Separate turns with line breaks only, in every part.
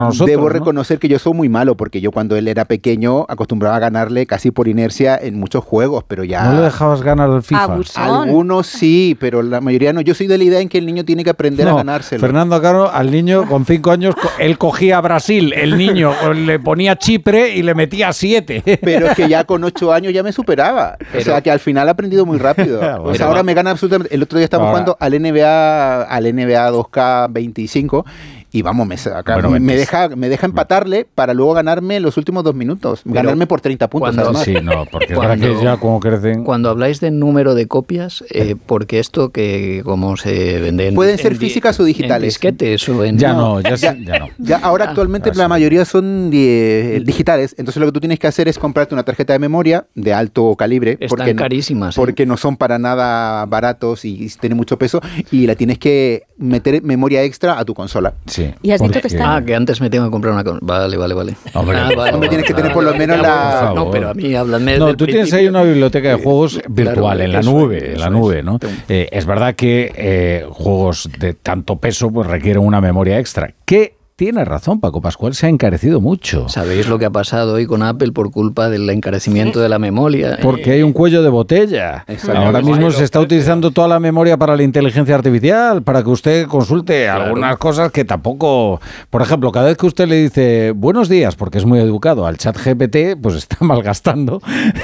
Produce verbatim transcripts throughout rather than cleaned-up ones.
Nosotros,
debo
¿no?
reconocer que yo soy muy malo, porque yo cuando él era pequeño acostumbraba a ganarle casi por inercia en muchos juegos, pero ya...
¿No le dejabas ganar al FIFA?
Abusón.
Algunos sí, pero la mayoría no. Yo soy de la idea en que el niño tiene que aprender
No,
a ganárselo.
Fernando Caro, al niño con cinco años, co- él cogía a Brasil, el niño le ponía Chipre y le metía siete.
Pero es que ya con ocho años ya me superaba.
Pero-
o sea, que al final ha aprendido muy rápido.
Bueno.
O sea, ahora me gana absolutamente... El otro día estábamos
Ahora-
jugando al N B A, al N B A dos K veinticinco y vamos, me, saca-
Bueno,
me,
veinte.
deja, me deja empatarle para luego ganarme los últimos dos minutos.
Pero
ganarme por treinta puntos,
cuando-
además.
Sí, no, porque es
Cuando-
verdad que ya como crecen...
Cuando habláis de número de copias, eh, porque esto que como se vende en,
Pueden ser
en di-
físicas o digitales.
en disquetes o en
Ya no, ya, se- ya no.
Ya, ahora actualmente
Ah,
la
sí.
mayoría son di- digitales, entonces lo que tú tienes que hacer es comprarte una tarjeta de memoria de alto calibre,
Están
porque, no-
carísimas, ¿eh?
porque no son para nada baratos y tienen mucho peso, y la tienes que meter memoria extra a tu consola.
Sí,
Y has dicho que
porque-
está-
Ah, que antes me tengo que comprar una... con- Vale, vale, vale.
Hombre,
Ah,
por
vale,
favor.
tienes que tener
vale,
por lo
vale,
menos
ya,
la-
por favor.
No,
No, pero a mí háblame
No,
del
tú tienes ahí
principio.
una biblioteca de juegos
Claro,
virtual en la
eso
nube,
es,
en la
eso
nube,
es.
¿no?
Tengo-
Eh, es verdad que eh, juegos de tanto peso pues requieren una memoria extra. Que tiene razón, Paco Pascual, se ha encarecido mucho.
¿Sabéis lo que ha pasado hoy con Apple por culpa del encarecimiento de la memoria?
Porque hay un cuello de botella.
Exacto.
Ahora
Pues
mismo
ahí
se
los
está
precios.
utilizando toda la memoria para la inteligencia artificial, para que usted consulte
Claro.
algunas cosas que tampoco... Por ejemplo, cada vez que usted le dice buenos días, porque es muy educado, al chat G P T, pues está malgastando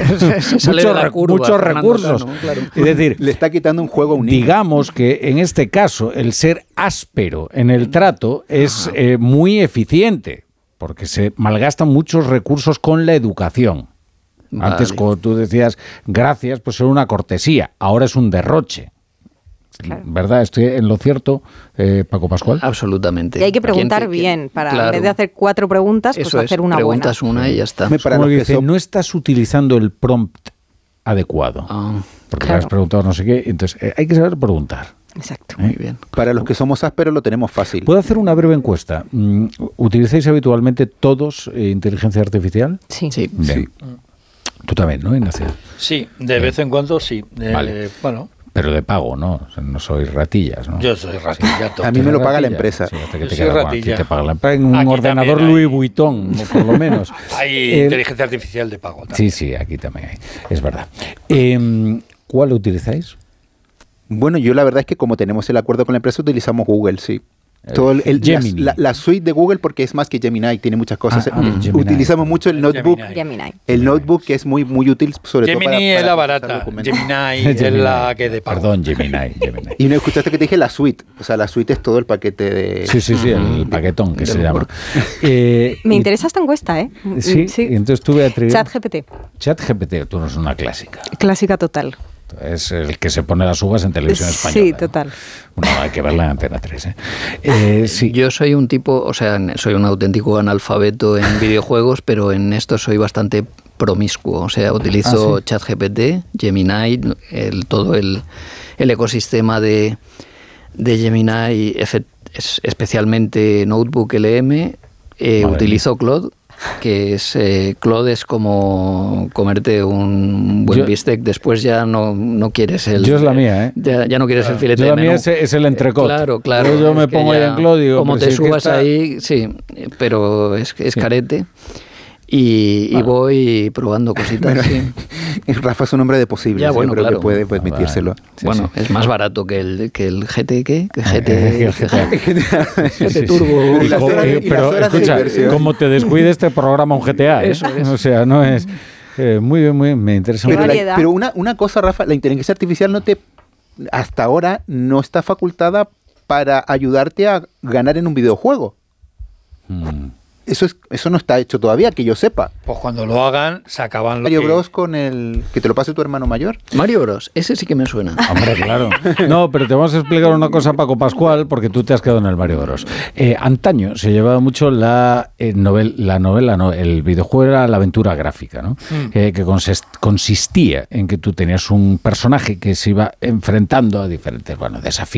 Se sale de
muchos,
la
re-
curva,
muchos
Fernando
recursos.
Cano, claro.
Es decir,
Le está quitando un juego a un niño.
digamos que en este caso el ser áspero en el trato es eh, muy eficiente, porque se malgastan muchos recursos con la educación. Antes,
Vale.
cuando tú decías gracias, pues era una cortesía, ahora es un derroche.
Claro.
¿Verdad? ¿Estoy en lo cierto, eh, Paco Pascual?
Absolutamente.
Y hay que
¿Quién
preguntar
te-
bien, para
Claro.
en vez de hacer cuatro preguntas, pues
Eso
hacer
es,
una buena.
preguntas una y ya está.
Me- para
Como
los
que
que
dice,
son-
no estás utilizando el prompt adecuado.
Ah,
Porque
claro.
le has preguntado no sé qué. Entonces, eh, hay que saber preguntar.
Exacto.
muy bien.
Para los que somos ásperos lo tenemos fácil.
¿Puedo hacer una breve encuesta? Mm, ¿Utilizáis habitualmente todos eh, inteligencia artificial?
Sí.
Sí.
Bien. Tú también, ¿no, Ignacio?
Sí, de vez en cuando sí. Eh,
Vale.
Bueno,
Pero de pago, ¿no? O sea, no sois ratillas, ¿no?
yo soy ratilla.
A mí me lo paga la
Ratilla.
empresa.
Sí, hasta que
Yo
te
soy
queda, bueno,
ratilla.
a ti te paga la empresa. En un
Aquí
ordenador
también hay-
Louis Vuitton, por lo menos.
Hay
Eh,
inteligencia artificial de pago.
Sí,
también.
sí, aquí también hay. Es verdad. Eh, ¿Cuál utilizáis?
Bueno, yo la verdad es que como tenemos el acuerdo con la empresa utilizamos Google, sí. Todo el, el- la,
Gemini.
la- la suite de Google, porque es más que Gemini, tiene muchas cosas.
Ah, ah,
Mm.
Gemini.
Utilizamos mucho el
El
notebook.
Gemini.
Gemini.
El notebook que es muy muy útil, sobre todo para,
Gemini
para
es la
pasar
barata.
documentos.
Gemini es la que de pago.
Perdón, Gemini. Gemini.
Y no escuchaste que te dije la suite. O sea, la suite es todo el paquete de...
Sí, sí, sí, el paquetón que
De
se
lo
llama.
mejor.
Eh,
Me
y-
interesa esta encuesta, ¿eh?
Sí, y entonces tuve a trivial.
Chat G P T.
Chat G P T, tú no es una clásica.
Clásica total.
Es el que se pone las uvas en televisión española.
Sí,
¿no?
total.
Bueno, hay que verla en Antena tres. ¿eh? Eh, sí.
Yo soy un tipo, o sea, soy un auténtico analfabeto en videojuegos, pero en esto soy bastante promiscuo. O sea, utilizo
Ah, ¿sí?
ChatGPT, Gemini, el, todo el, el ecosistema de, de Gemini, efe- es- especialmente Notebook L M. Eh,
Madre
utilizo Claude, que es eh, Claude es como comerte un buen
Yo-
bistec, después ya no, no quieres el...
Yo es la mía, ¿eh?
Ya, ya no quieres el filete
Yo
de
la mía
menú.
es, es el entrecot.
Claro, claro.
Yo, yo me
es que
pongo ahí
ya,
en Claude y digo,
como
pero
te
si es que
subas
está-
ahí, sí, pero es, es
Sí.
carete. Y, y
Bueno.
voy probando cositas.
Bueno,
sí.
Rafa es un hombre de posibles.
Ya,
yo
bueno,
creo
claro.
que puede permitírselo.
Sí,
Bueno,
sí.
es más barato que el, que el G T, ¿qué? Que
Eh,
G T,
el G T.
G T Turbo.
Y las
Co-
horas-
eh,
y las
pero
horas de
escucha,
diversión.
como te descuides te programa un G T A. ¿eh?
Eso es.
O sea, no es... eh, muy bien, muy bien, me interesa
Qué
Pero,
mucho.
la-
variedad.
pero una, una cosa, Rafa, la inteligencia artificial no te, hasta ahora no está facultada para ayudarte a ganar en un videojuego.
Mm.
Eso es, eso no está hecho todavía, que yo sepa.
Pues cuando lo hagan, se acaban los
Mario
que-
Bros con el que te lo pase tu hermano mayor.
Mario Bros, ese sí que me suena.
Hombre, claro. No, pero te vamos a explicar una cosa, Paco Pascual, porque tú te has quedado en el Mario Bros. Eh, antaño se llevaba mucho la, eh, novel, la novela, no, el videojuego era la aventura gráfica, ¿no?
Mm.
Eh, que consist, consistía en que tú tenías un personaje que se iba enfrentando a diferentes, bueno, desafíos.